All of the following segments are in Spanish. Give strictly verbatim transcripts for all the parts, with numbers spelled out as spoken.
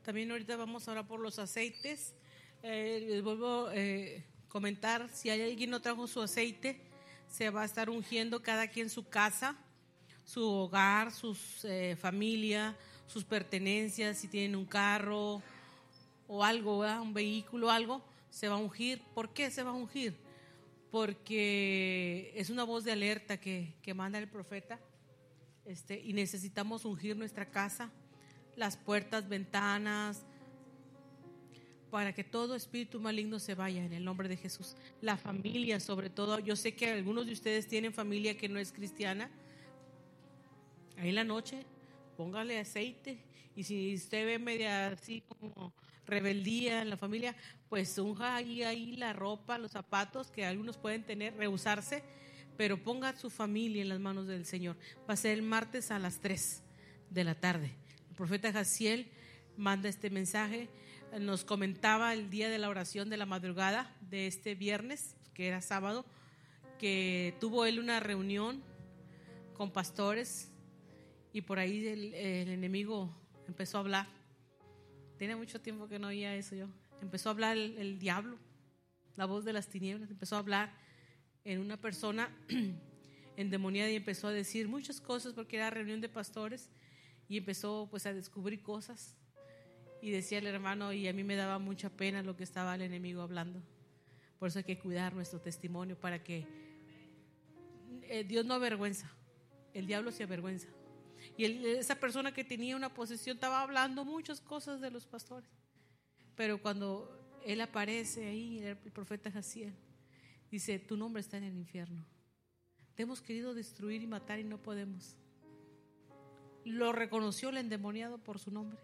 También ahorita vamos a orar por los aceites. Eh, les vuelvo a eh, comentar, si hay alguien no trajo su aceite, se va a estar ungiendo cada quien su casa, su hogar, su eh, familia, sus pertenencias, si tienen un carro o algo, ¿verdad? Un vehículo, algo, se va a ungir. ¿Por qué se va a ungir? Porque es una voz de alerta que, que manda el profeta, este, y necesitamos ungir nuestra casa, las puertas, ventanas, para que todo espíritu maligno se vaya en el nombre de Jesús. La familia, sobre todo, yo sé que algunos de ustedes tienen familia que no es cristiana. Ahí en la noche, póngale aceite, y si usted ve media así como rebeldía en la familia, pues unja ahí, ahí la ropa, los zapatos que algunos pueden tener, rehusarse, pero ponga a su familia en las manos del Señor. Va a ser el martes a las tres de la tarde. El profeta Jaciel manda este mensaje. Nos comentaba el día de la oración de la madrugada de este viernes, que era sábado, que tuvo él una reunión con pastores y por ahí el, el enemigo empezó a hablar. Tenía mucho tiempo que no oía eso yo. Empezó a hablar el, el diablo, la voz de las tinieblas, empezó a hablar en una persona endemoniada y empezó a decir muchas cosas porque era reunión de pastores y empezó pues a descubrir cosas. Y decía el hermano, y a mí me daba mucha pena lo que estaba el enemigo hablando. Por eso hay que cuidar nuestro testimonio para que eh, Dios no avergüenza, el diablo se avergüenza. Y él, esa persona que tenía una posesión estaba hablando muchas cosas de los pastores, pero cuando él aparece ahí, el profeta Jaciel dice: tu nombre está en el infierno, te hemos querido destruir y matar y no podemos. Lo reconoció el endemoniado por su nombre.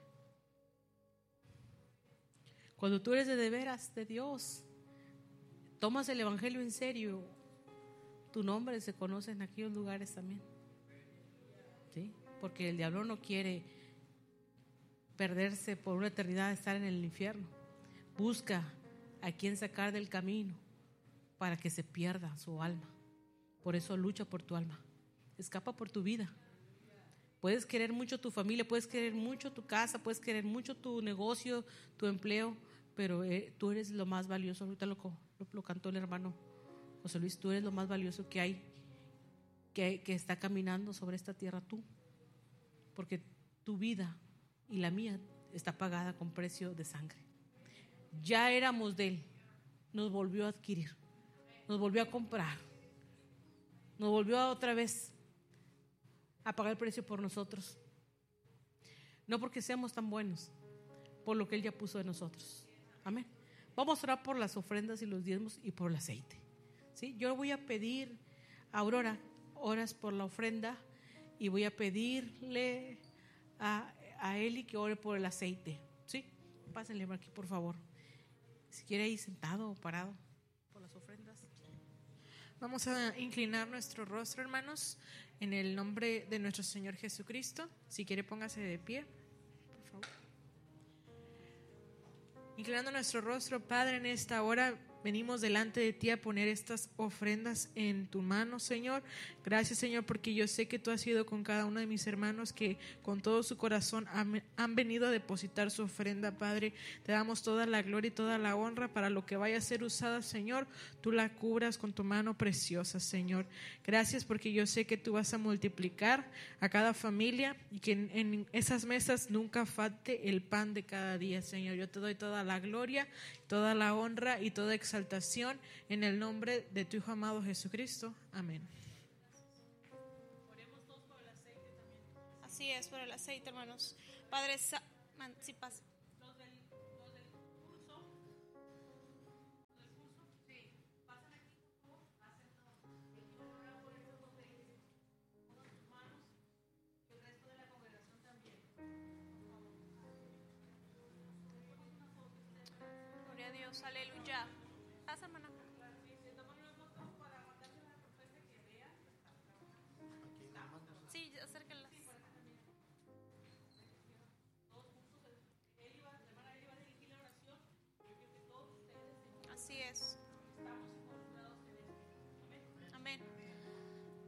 Cuando tú eres de, de veras de Dios, tomas el evangelio en serio, tu nombre se conoce en aquellos lugares también, ¿sí? Porque el diablo no quiere perderse por una eternidad, estar en el infierno. Busca a quien sacar del camino para que se pierda su alma. Por eso lucha por tu alma, escapa por tu vida. Puedes querer mucho tu familia, puedes querer mucho tu casa, puedes querer mucho tu negocio, tu empleo, pero eh, tú eres lo más valioso. Ahorita lo, lo, lo cantó el hermano José Luis, tú eres lo más valioso que hay, que, que está caminando sobre esta tierra, tú, porque tu vida y la mía está pagada con precio de sangre. Ya éramos de Él, nos volvió a adquirir, nos volvió a comprar, nos volvió a otra vez a pagar el precio por nosotros. No porque seamos tan buenos, por lo que Él ya puso de nosotros. Amén. Vamos a orar por las ofrendas y los diezmos y por el aceite, ¿sí? Yo voy a pedir a Aurora, oras por la ofrenda, y voy a pedirle a, a Eli que ore por el aceite, ¿sí? Pásenle por aquí, por favor. Si quiere ir sentado o parado por las ofrendas. Vamos a inclinar nuestro rostro, hermanos, en el nombre de nuestro Señor Jesucristo. Si quiere, póngase de pie, por favor. Inclinando nuestro rostro, Padre, en esta hora venimos delante de ti a poner estas ofrendas en tu mano, Señor. Gracias, Señor, porque yo sé que tú has sido con cada uno de mis hermanos que con todo su corazón han, han venido a depositar su ofrenda, Padre. Te damos toda la gloria y toda la honra para lo que vaya a ser usada, Señor. Tú la cubras con tu mano preciosa, Señor. Gracias porque yo sé que tú vas a multiplicar a cada familia y que en, en esas mesas nunca falte el pan de cada día, Señor. Yo te doy toda la gloria, toda la honra y toda exaltación en el nombre de tu Hijo amado Jesucristo. Amén. Oremos todos por el aceite también. Así es, por el aceite, hermanos. Padre, sa- man, sí pasa. Los del, los del curso, los del curso, sí, pasan aquí, por favor, hacen todo. Y aquí van a orar por estos dos aceites. Pongan sus manos y el resto de la congregación también. Gloria a Dios, aleluya. Pasa, hermana. Sí, acérquenlas. Así es. Amén. Padre.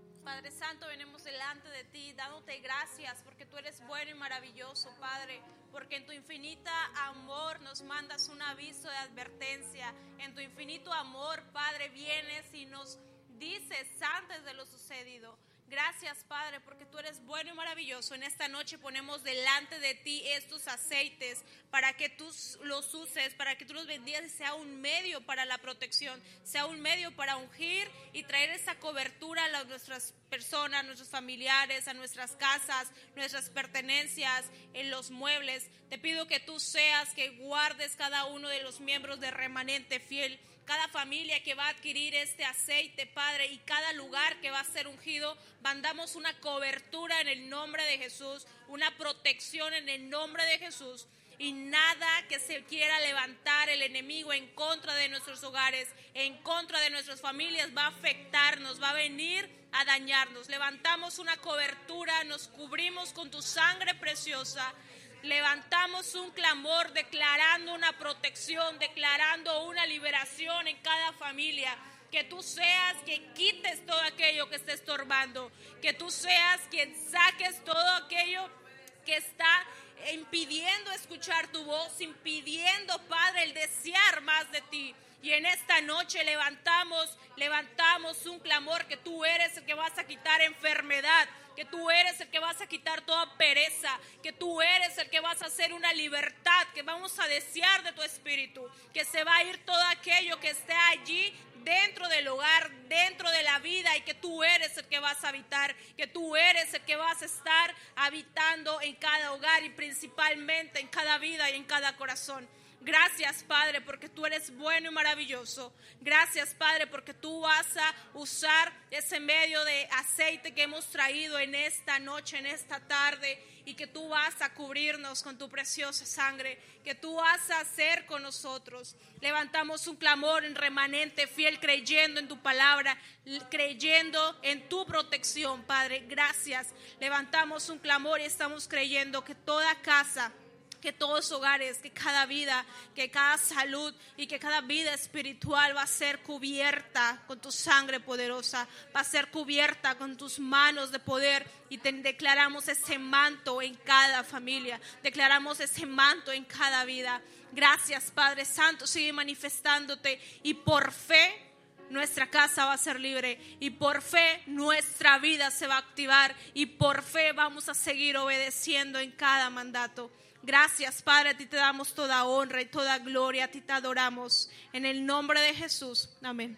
Padre Santo, venimos delante de ti, dándote gracias porque tú eres bueno y maravilloso, Padre, porque en tu infinita amor nos mandas un aviso de advertencia. En tu infinito amor, Padre, vienes y nos dices antes de lo sucedido. Gracias, Padre, porque tú eres bueno y maravilloso. En esta noche ponemos delante de ti estos aceites para que tú los uses, para que tú los bendigas y sea un medio para la protección, sea un medio para ungir y traer esa cobertura a nuestras personas, a nuestros familiares, a nuestras casas, nuestras pertenencias, en los muebles. Te pido que tú seas, que guardes cada uno de los miembros de Remanente Fiel, cada familia que va a adquirir este aceite, Padre, y cada lugar que va a ser ungido, mandamos una cobertura en el nombre de Jesús, una protección en el nombre de Jesús. Y nada que se quiera levantar el enemigo en contra de nuestros hogares, en contra de nuestras familias, va a afectarnos, va a venir a dañarnos. Levantamos una cobertura, nos cubrimos con tu sangre preciosa. Levantamos un clamor declarando una protección, declarando una liberación en cada familia. Que tú seas quien quites todo aquello que esté estorbando. Que tú seas quien saques todo aquello que está impidiendo escuchar tu voz, impidiendo, Padre, el desear más de ti. Y en esta noche levantamos, levantamos un clamor que tú eres el que vas a quitar enfermedad, que tú eres el que vas a quitar toda pereza, que tú eres el que vas a hacer una libertad, que vamos a desear de tu espíritu, que se va a ir todo aquello que esté allí dentro del hogar, dentro de la vida, y que tú eres el que vas a habitar, que tú eres el que vas a estar habitando en cada hogar y principalmente en cada vida y en cada corazón. Gracias, Padre, porque tú eres bueno y maravilloso. Gracias, Padre, porque tú vas a usar ese medio de aceite que hemos traído en esta noche, en esta tarde, y que tú vas a cubrirnos con tu preciosa sangre, que tú vas a hacer con nosotros. Levantamos un clamor en Remanente Fiel, creyendo en tu palabra, creyendo en tu protección, Padre. Gracias. Levantamos un clamor y estamos creyendo que toda casa, que todos hogares, que cada vida, que cada salud y que cada vida espiritual va a ser cubierta con tu sangre poderosa, va a ser cubierta con tus manos de poder, y te declaramos ese manto en cada familia, declaramos ese manto en cada vida. Gracias, Padre Santo, sigue manifestándote, y por fe nuestra casa va a ser libre, y por fe nuestra vida se va a activar, y por fe vamos a seguir obedeciendo en cada mandato. Gracias, Padre, a ti te damos toda honra y toda gloria, a ti te adoramos, en el nombre de Jesús, amén.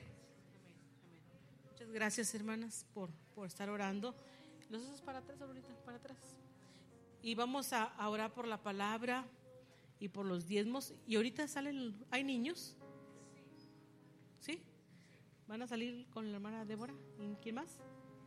Muchas gracias, hermanas, por, por estar orando. Los haces para atrás ahorita, para atrás. Y vamos a, a orar por la palabra y por los diezmos. Y ahorita salen, ¿hay niños? ¿Sí? ¿Van a salir con la hermana Débora? ¿Y quién más?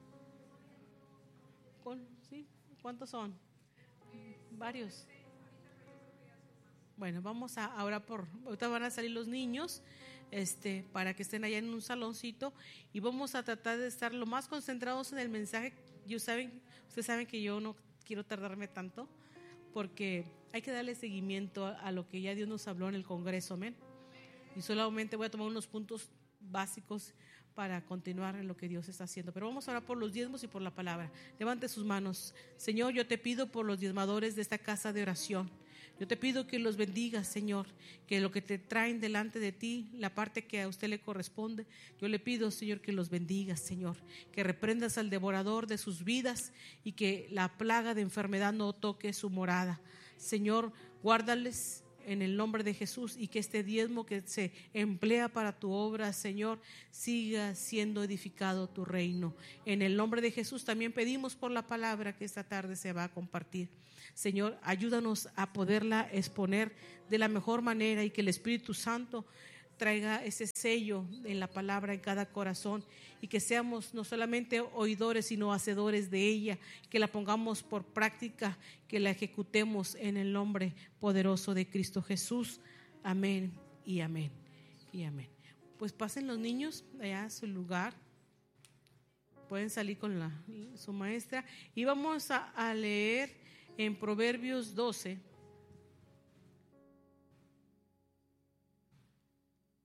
¿Con, sí? ¿Cuántos son? Varios. Bueno, vamos a ahora por, ahorita van a salir los niños, este, para que estén allá en un saloncito, y vamos a tratar de estar lo más concentrados en el mensaje. Yo saben, ustedes saben que yo no quiero tardarme tanto, porque hay que darle seguimiento a, a lo que ya Dios nos habló en el Congreso, amén. Y solamente voy a tomar unos puntos básicos para continuar en lo que Dios está haciendo. Pero vamos a orar por los diezmos y por la palabra. Levante sus manos. Señor, yo te pido por los diezmadores de esta casa de oración. Yo te pido que los bendigas, Señor, que lo que te traen delante de ti, la parte que a usted le corresponde, yo le pido, Señor, que los bendigas, Señor, que reprendas al devorador de sus vidas y que la plaga de enfermedad no toque su morada. Señor, guárdales en el nombre de Jesús, y que este diezmo que se emplea para tu obra, Señor, siga siendo edificado tu reino. En el nombre de Jesús también pedimos por la palabra que esta tarde se va a compartir. Señor, ayúdanos a poderla exponer de la mejor manera, y que el Espíritu Santo traiga ese sello en la palabra en cada corazón, y que seamos no solamente oidores sino hacedores de ella, que la pongamos por práctica, que la ejecutemos en el nombre poderoso de Cristo Jesús. Amén y amén y amén. Pues pasen los niños allá a su lugar, pueden salir con la, su maestra, y vamos a, a leer en Proverbios doce.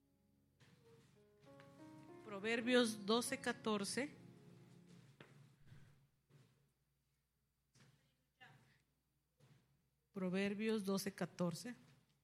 Proverbios doce, catorce. Proverbios doce catorce.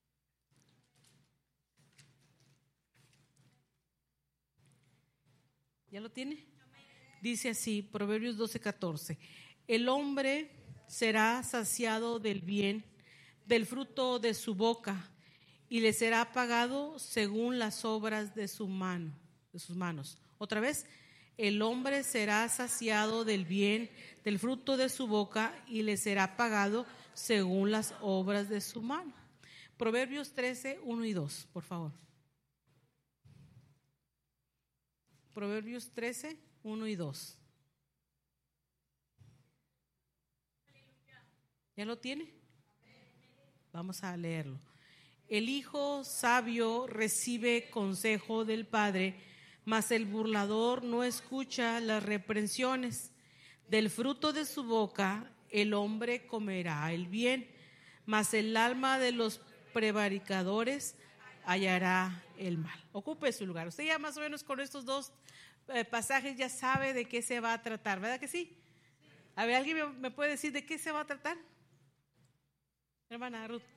¿Ya lo tiene? Dice así, Proverbios doce catorce. El hombre será saciado del bien, del fruto de su boca, y le será pagado según las obras de su mano, de sus manos. Otra vez, el hombre será saciado del bien, del fruto de su boca, y le será pagado según las obras de su mano. Proverbios trece, uno y dos, por favor. Proverbios trece, uno y dos. ¿Ya lo tiene? Vamos a leerlo. El hijo sabio recibe consejo del padre, mas el burlador no escucha las reprensiones. Del fruto de su boca el hombre comerá el bien, mas el alma de los prevaricadores hallará el mal. Ocupe su lugar. Usted ya más o menos con estos dos eh, pasajes ya sabe de qué se va a tratar, ¿verdad que sí? A ver, ¿alguien me, me puede decir de qué se va a tratar? Hermana Ruth.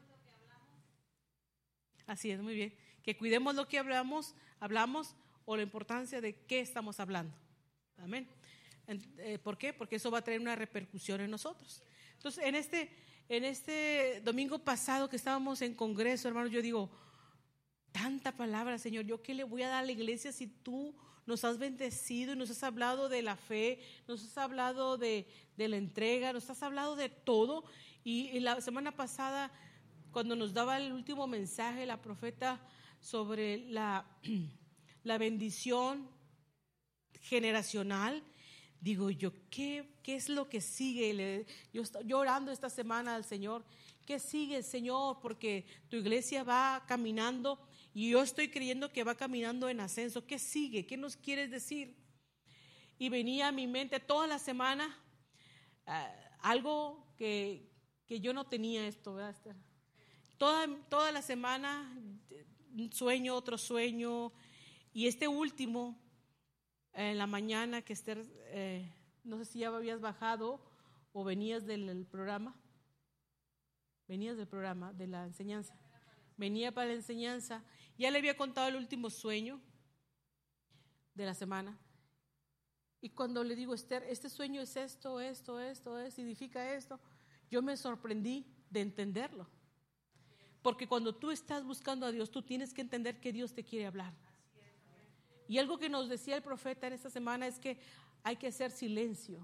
Así es, muy bien. Que cuidemos lo que hablamos, hablamos o la importancia de qué estamos hablando. Amén. ¿Por qué? Porque eso va a traer una repercusión en nosotros. Entonces, en este, en este domingo pasado que estábamos en congreso, hermanos, yo digo, tanta palabra, Señor, ¿yo qué le voy a dar a la iglesia si tú nos has bendecido y nos has hablado de la fe, nos has hablado de, de la entrega, nos has hablado de todo? Y, y la semana pasada, cuando nos daba el último mensaje, la profeta sobre la, la bendición generacional, digo yo, ¿qué, qué es lo que sigue? Le, yo estoy orando esta semana al Señor, ¿qué sigue, Señor? Porque tu iglesia va caminando y yo estoy creyendo que va caminando en ascenso. ¿Qué sigue? ¿Qué nos quieres decir? Y venía a mi mente toda la semana uh, algo que, que yo no tenía esto, ¿verdad, Esther? Toda, toda la semana, un sueño, otro sueño, y este último, en la mañana que Esther, eh, no sé si ya habías bajado o venías del, del programa, venías del programa, de la enseñanza, venía para la enseñanza, ya le había contado el último sueño de la semana, y cuando le digo, Esther, este sueño es esto, esto, esto, esto, significa esto, yo me sorprendí de entenderlo. Porque cuando tú estás buscando a Dios, tú tienes que entender que Dios te quiere hablar. Y algo que nos decía el profeta en esta semana es que hay que hacer silencio.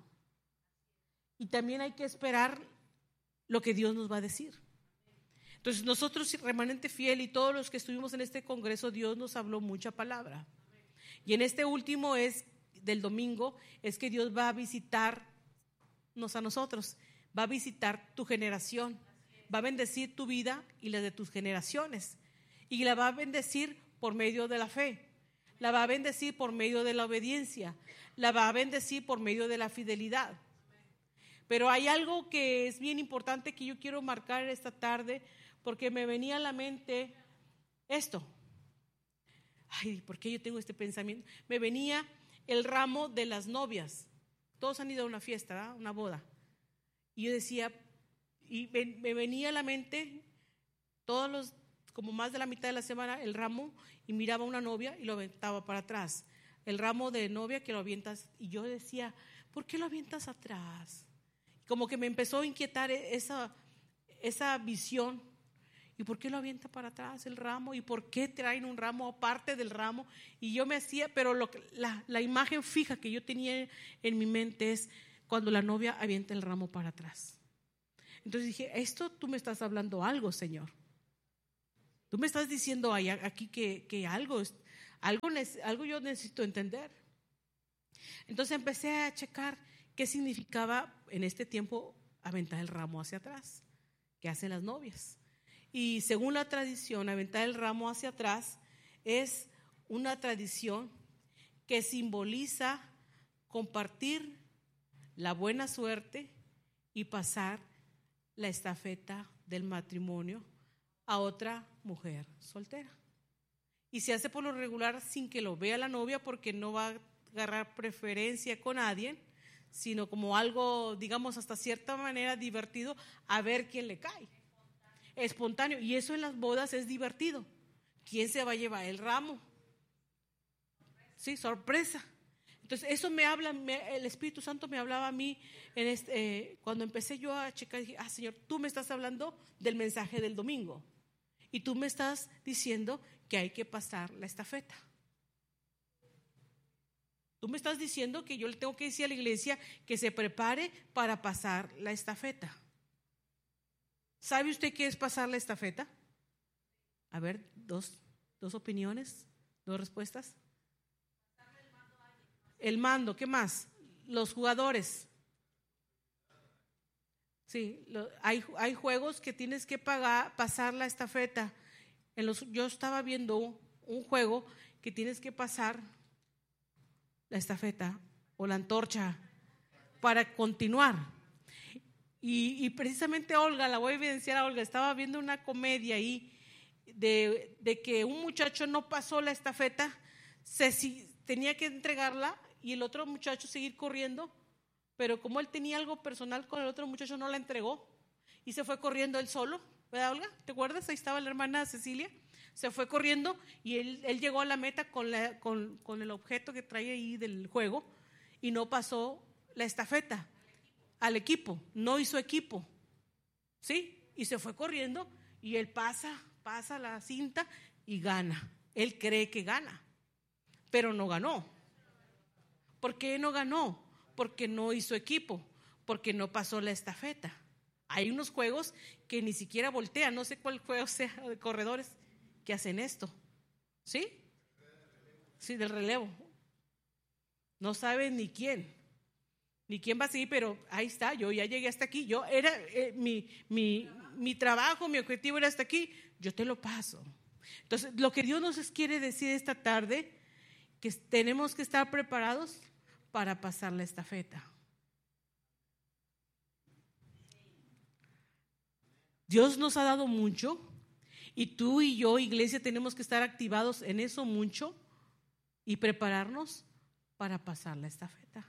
Y también hay que esperar lo que Dios nos va a decir. Entonces nosotros, remanente fiel y todos los que estuvimos en este congreso, Dios nos habló mucha palabra. Y en este último es del domingo, es que Dios va a visitarnos a nosotros, va a visitar tu generación. Va a bendecir tu vida y la de tus generaciones. Y la va a bendecir por medio de la fe. La va a bendecir por medio de la obediencia. La va a bendecir por medio de la fidelidad. Pero hay algo que es bien importante que yo quiero marcar esta tarde, porque me venía a la mente esto. Ay, ¿por qué yo tengo este pensamiento? Me venía el ramo de las novias. Todos han ido a una fiesta, ¿verdad? Una boda. Y yo decía, y me venía a la mente todos los, como más de la mitad de la semana, el ramo, y miraba a una novia y lo aventaba para atrás. El ramo de novia que lo avientas, y yo decía, ¿por qué lo avientas atrás? Como que me empezó a inquietar esa, esa visión. ¿Y por qué lo avienta para atrás el ramo? ¿Y por qué traen un ramo aparte del ramo? Y yo me hacía, pero lo que, la, la imagen fija que yo tenía en mi mente es cuando la novia avienta el ramo para atrás. Entonces dije, esto tú me estás hablando algo, Señor. Tú me estás diciendo aquí que, que algo, algo, algo yo necesito entender. Entonces empecé a checar qué significaba en este tiempo aventar el ramo hacia atrás, que hacen las novias. Y según la tradición, aventar el ramo hacia atrás es una tradición que simboliza compartir la buena suerte y pasar la estafeta del matrimonio a otra mujer soltera. Y se hace por lo regular sin que lo vea la novia, porque no va a agarrar preferencia con nadie, sino como algo, digamos, hasta cierta manera divertido, a ver quién le cae. espontáneo. Y eso en las bodas es divertido. ¿Quién se va a llevar el ramo? Sí, sorpresa. Entonces eso me habla, me, el Espíritu Santo me hablaba a mí en este, eh, cuando empecé yo a checar, dije, ah, Señor, tú me estás hablando del mensaje del domingo y tú me estás diciendo que hay que pasar la estafeta. Tú me estás diciendo que yo le tengo que decir a la iglesia que se prepare para pasar la estafeta. ¿Sabe usted qué es pasar la estafeta? A ver, dos, dos opiniones, dos respuestas. El mando, ¿qué más? Los jugadores. Sí, lo, hay, hay juegos que tienes que pagar, pasar la estafeta. En los, yo estaba viendo un juego que tienes que pasar la estafeta o la antorcha para continuar. Y, y precisamente Olga, la voy a evidenciar a Olga, estaba viendo una comedia ahí de, de que un muchacho no pasó la estafeta, se, si, tenía que entregarla y el otro muchacho seguir corriendo, pero como él tenía algo personal con el otro muchacho no la entregó y se fue corriendo él solo, ¿verdad, Olga? ¿Te acuerdas? Ahí estaba la hermana Cecilia, se fue corriendo y él, él llegó a la meta con, la, con, con el objeto que trae ahí del juego y no pasó la estafeta al equipo, no hizo equipo, ¿sí? Y se fue corriendo y él pasa, pasa la cinta y gana. Él cree que gana, pero no ganó. ¿Por qué no ganó? Porque no hizo equipo, porque no pasó la estafeta. Hay unos juegos que ni siquiera voltean, no sé cuál juego sea de corredores que hacen esto, ¿sí? Sí, del relevo. No saben ni quién, ni quién va a seguir, pero ahí está, yo ya llegué hasta aquí. Yo era, eh, mi, mi, mi trabajo, mi objetivo era hasta aquí, yo te lo paso. Entonces, lo que Dios nos quiere decir esta tarde, que tenemos que estar preparados para pasar la estafeta. Dios nos ha dado mucho y tú y yo, iglesia, tenemos que estar activados en eso mucho y prepararnos para pasar la estafeta.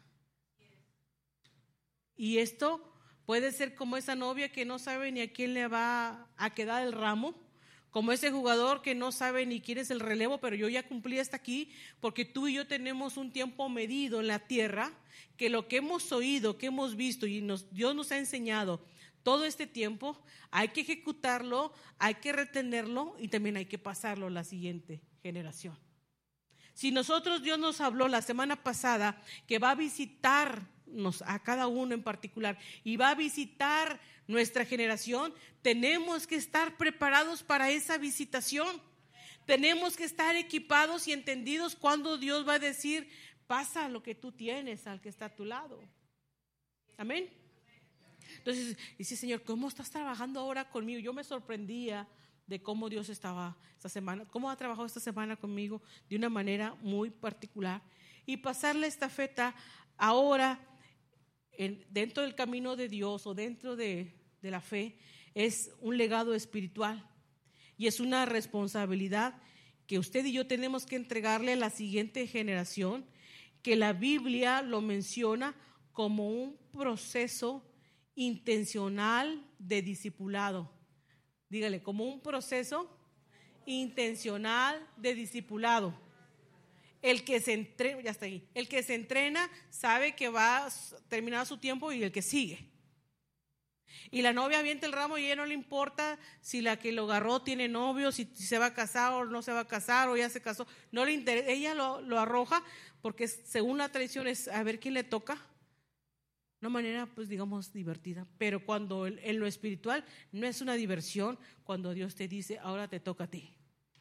Y esto puede ser como esa novia que no sabe ni a quién le va a quedar el ramo, como ese jugador que no sabe ni quién es el relevo, pero yo ya cumplí hasta aquí, porque tú y yo tenemos un tiempo medido en la tierra, que lo que hemos oído, que hemos visto y nos, Dios nos ha enseñado todo este tiempo, hay que ejecutarlo, hay que retenerlo y también hay que pasarlo a la siguiente generación. Si nosotros, Dios nos habló la semana pasada que va a visitarnos a cada uno en particular y va a visitar nuestra generación, tenemos que estar preparados para esa visitación. Tenemos que estar equipados y entendidos cuando Dios va a decir, pasa lo que tú tienes al que está a tu lado. Amén. Entonces, dice, Señor, ¿cómo estás trabajando ahora conmigo? Yo me sorprendía de cómo Dios estaba esta semana, cómo ha trabajado esta semana conmigo de una manera muy particular. Y pasar la estafeta ahora en, dentro del camino de Dios o dentro de, de la fe es un legado espiritual y es una responsabilidad que usted y yo tenemos que entregarle a la siguiente generación, que la Biblia lo menciona como un proceso intencional de discipulado. Dígale, como un proceso intencional de discipulado. El que se entrena, ya está ahí, el que se entrena sabe que va a terminar su tiempo y el que sigue. Y la novia avienta el ramo y a ella no le importa si la que lo agarró tiene novio, si se va a casar o no se va a casar o ya se casó. No le interesa, ella lo, lo arroja porque según la tradición es a ver quién le toca. Una manera, pues digamos, divertida. Pero cuando en, en lo espiritual no es una diversión, cuando Dios te dice, ahora te toca a ti.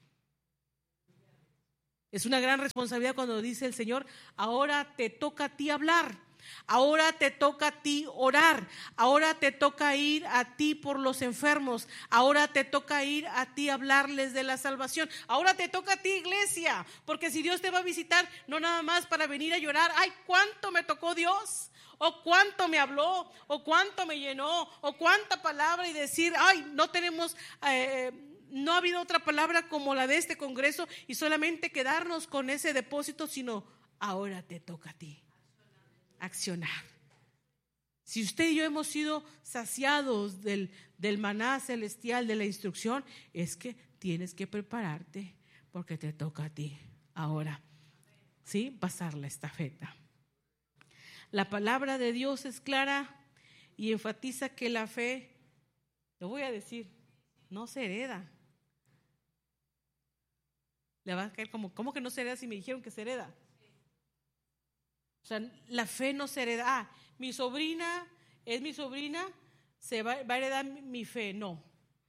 Es una gran responsabilidad cuando dice el Señor, ahora te toca a ti hablar, ahora te toca a ti orar, ahora te toca ir a ti por los enfermos, ahora te toca ir a ti hablarles de la salvación, ahora te toca a ti, iglesia, porque si Dios te va a visitar, no nada más para venir a llorar, ay, cuánto me tocó Dios, o cuánto me habló, o cuánto me llenó, o cuánta palabra y decir, ay, no tenemos... Eh, No ha habido otra palabra como la de este congreso y solamente quedarnos con ese depósito, sino ahora te toca a ti accionar. Si usted y yo hemos sido saciados del, del maná celestial, de la instrucción, es que tienes que prepararte porque te toca a ti ahora, ¿sí? Pasar la estafeta. La palabra de Dios es clara y enfatiza que la fe, lo voy a decir, no se hereda. Le va a caer como, ¿cómo que no se hereda si me dijeron que se hereda? O sea, la fe no se hereda. Ah, mi sobrina es mi sobrina, se va, va a heredar mi, mi fe. No.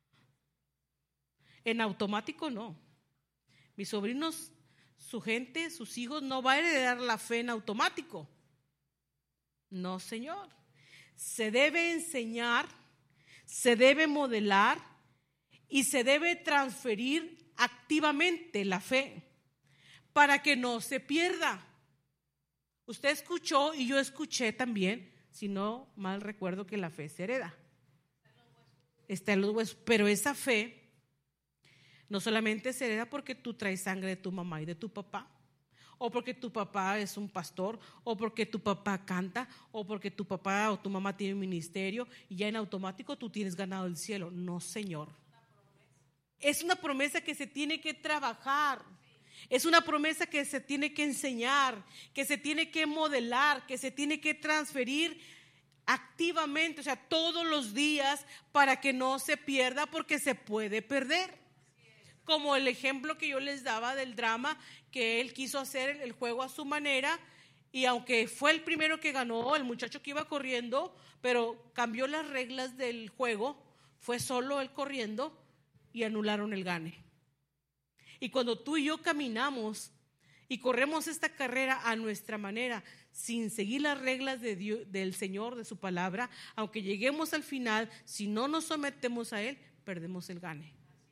En automático no. Mis sobrinos, su gente, sus hijos, no va a heredar la fe en automático. No, Señor. Se debe enseñar, se debe modelar y se debe transferir activamente la fe para que no se pierda. Usted escuchó y yo escuché también, si no mal recuerdo, que la fe se hereda. Está en los huesos, pero esa fe no solamente se hereda porque tú traes sangre de tu mamá y de tu papá, o porque tu papá es un pastor, o porque tu papá canta, o porque tu papá o tu mamá tiene un ministerio y ya en automático tú tienes ganado el cielo. No, Señor. Es una promesa que se tiene que trabajar. Es una promesa que se tiene que enseñar, que se tiene que modelar, que se tiene que transferir activamente, o sea, todos los días, para que no se pierda, porque se puede perder. Como el ejemplo que yo les daba del drama, que él quiso hacer el juego a su manera, y aunque fue el primero que ganó, el muchacho que iba corriendo, pero cambió las reglas del juego, fue solo él corriendo y anularon el gane. Y cuando tú y yo caminamos y corremos esta carrera a nuestra manera, sin seguir las reglas de Dios, del Señor, de su palabra, aunque lleguemos al final, si no nos sometemos a Él, perdemos el gane.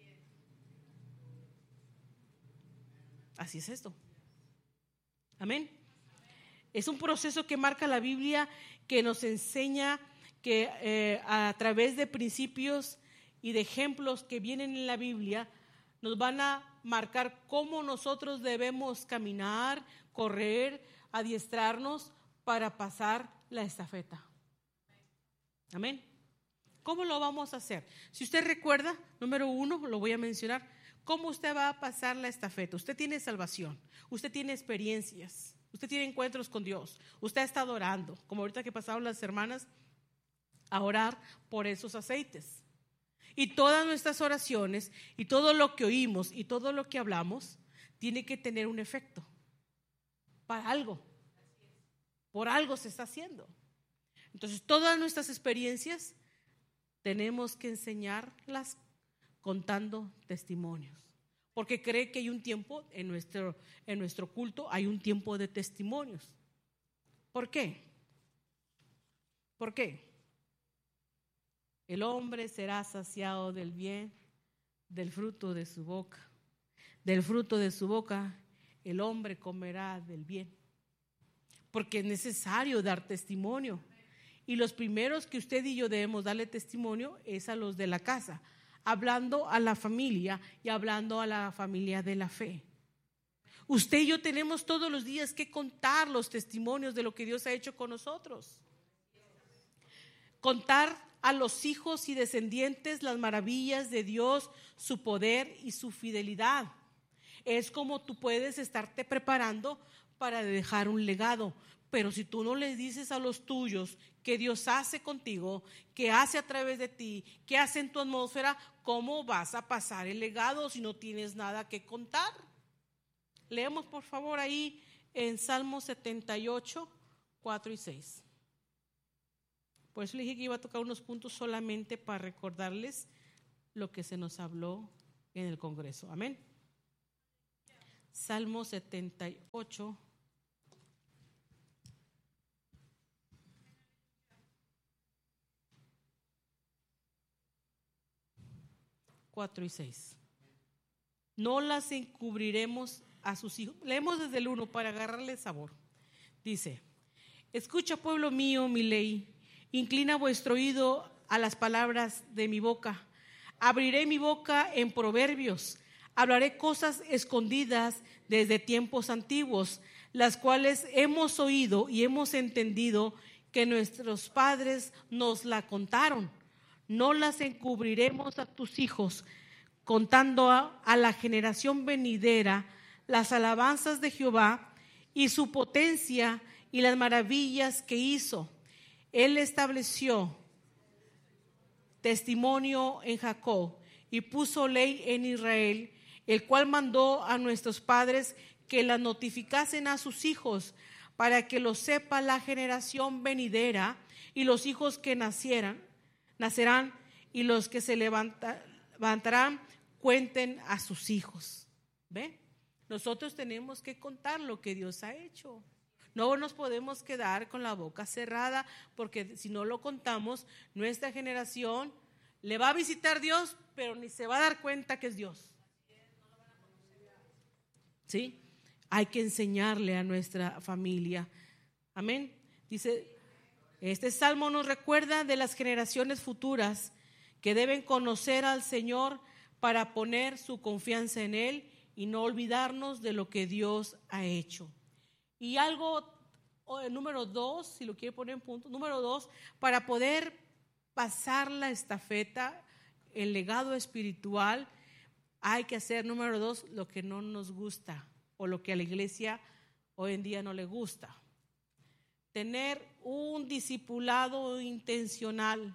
Así es esto. Amén. Es un proceso que marca la Biblia, que nos enseña que eh, a través de principios y de ejemplos que vienen en la Biblia, nos van a marcar cómo nosotros debemos caminar, correr, adiestrarnos para pasar la estafeta. Amén. ¿Cómo lo vamos a hacer? Si usted recuerda, número uno, lo voy a mencionar, ¿cómo usted va a pasar la estafeta? Usted tiene salvación, usted tiene experiencias, usted tiene encuentros con Dios, usted ha estado orando, como ahorita que pasaron las hermanas a orar por esos aceites. Y todas nuestras oraciones y todo lo que oímos y todo lo que hablamos tiene que tener un efecto para algo. Por algo se está haciendo. Entonces, todas nuestras experiencias tenemos que enseñarlas contando testimonios. Porque cree que hay un tiempo en nuestro, en nuestro culto, hay un tiempo de testimonios. ¿Por qué? ¿Por qué? El hombre será saciado del bien, del fruto de su boca. Del fruto de su boca, el hombre comerá del bien. Porque es necesario dar testimonio. Y los primeros que usted y yo debemos darle testimonio es a los de la casa, hablando a la familia y hablando a la familia de la fe. Usted y yo tenemos todos los días que contar los testimonios de lo que Dios ha hecho con nosotros. Contar a los hijos y descendientes las maravillas de Dios, su poder y su fidelidad. Es como tú puedes estarte preparando para dejar un legado. Pero si tú no les dices a los tuyos que Dios hace contigo, que hace a través de ti, que hace en tu atmósfera, ¿cómo vas a pasar el legado si no tienes nada que contar? Leemos por favor ahí en Salmo setenta y ocho, cuatro y seis. Por eso le dije que iba a tocar unos puntos solamente para recordarles lo que se nos habló en el Congreso. Amén. Salmo setenta y ocho. cuatro y seis. No las encubriremos a sus hijos. Leemos desde el uno para agarrarle sabor. Dice: escucha, pueblo mío, mi ley. Inclina vuestro oído a las palabras de mi boca. Abriré mi boca en proverbios. Hablaré cosas escondidas desde tiempos antiguos, las cuales hemos oído y hemos entendido que nuestros padres nos la contaron. No las encubriremos a tus hijos, contando a, a la generación venidera las alabanzas de Jehová y su potencia y las maravillas que hizo. Él estableció testimonio en Jacob y puso ley en Israel, el cual mandó a nuestros padres que la notificasen a sus hijos, para que lo sepa la generación venidera y los hijos que nacieran, nacerán y los que se levanta, levantarán cuenten a sus hijos. ¿Ve? Nosotros tenemos que contar lo que Dios ha hecho. No nos podemos quedar con la boca cerrada, porque si no lo contamos, nuestra generación le va a visitar Dios, pero ni se va a dar cuenta que es Dios. ¿Sí? Hay que enseñarle a nuestra familia. Amén. Dice, este salmo nos recuerda de las generaciones futuras que deben conocer al Señor para poner su confianza en Él y no olvidarnos de lo que Dios ha hecho. Y algo, número dos, si lo quiere poner en punto, número dos, para poder pasar la estafeta, el legado espiritual, hay que hacer, número dos, lo que no nos gusta o lo que a la iglesia hoy en día no le gusta. Tener un discipulado intencional,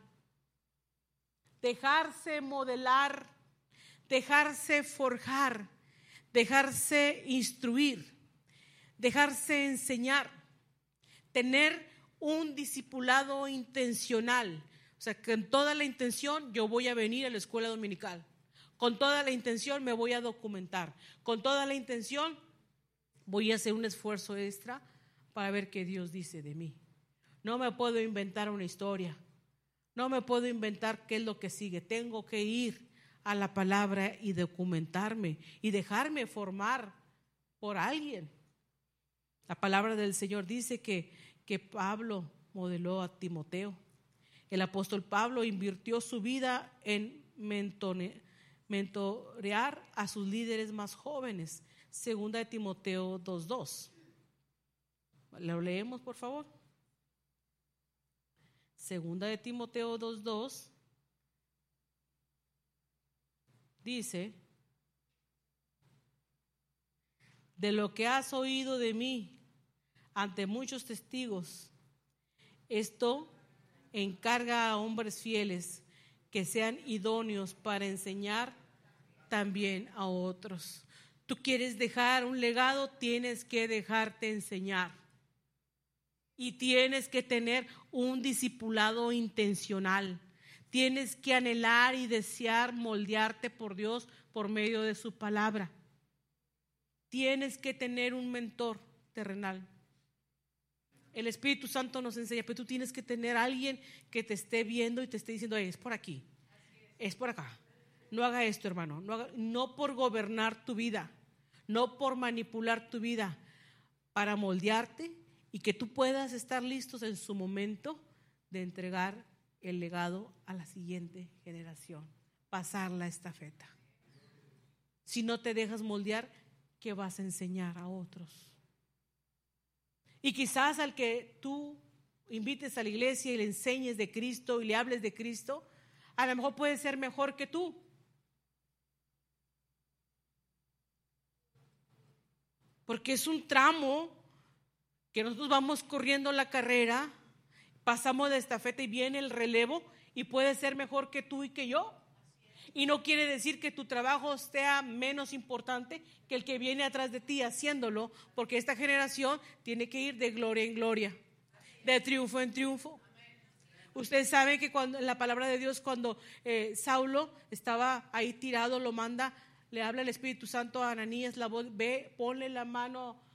dejarse modelar, dejarse forjar, dejarse instruir, dejarse enseñar, tener un discipulado intencional. O sea, que con toda la intención yo voy a venir a la escuela dominical. Con toda la intención me voy a documentar. Con toda la intención voy a hacer un esfuerzo extra para ver qué Dios dice de mí. No me puedo inventar una historia. No me puedo inventar qué es lo que sigue. Tengo que ir a la palabra y documentarme y dejarme formar por alguien. La palabra del Señor dice que, que Pablo modeló a Timoteo. El apóstol Pablo invirtió su vida en mentone, mentorear a sus líderes más jóvenes. Segunda de Timoteo dos dos. ¿Lo leemos, por favor? Segunda de Timoteo dos dos. Dice: de lo que has oído de mí ante muchos testigos, esto encarga a hombres fieles que sean idóneos para enseñar también a otros. Tú quieres dejar un legado, tienes que dejarte enseñar. Y tienes que tener un discipulado intencional. Tienes que anhelar y desear moldearte por Dios por medio de su palabra. Tienes que tener un mentor terrenal. El Espíritu Santo nos enseña, pero tú tienes que tener a alguien que te esté viendo y te esté diciendo: hey, es por aquí, es por acá. No haga esto, hermano. No, haga, no por gobernar tu vida, no por manipular tu vida, para moldearte y que tú puedas estar listos en su momento de entregar el legado a la siguiente generación, pasar la estafeta. Si no te dejas moldear, ¿qué vas a enseñar a otros? Y quizás al que tú invites a la iglesia y le enseñes de Cristo y le hables de Cristo, a lo mejor puede ser mejor que tú. Porque es un tramo que nosotros vamos corriendo la carrera, pasamos de estafeta y viene el relevo y puede ser mejor que tú y que yo. Y no quiere decir que tu trabajo sea menos importante que el que viene atrás de ti haciéndolo, porque esta generación tiene que ir de gloria en gloria, de triunfo en triunfo. Ustedes saben que cuando en la palabra de Dios, cuando eh, Saulo estaba ahí tirado, lo manda, le habla el Espíritu Santo a Ananías, la voz, ve, ponle la mano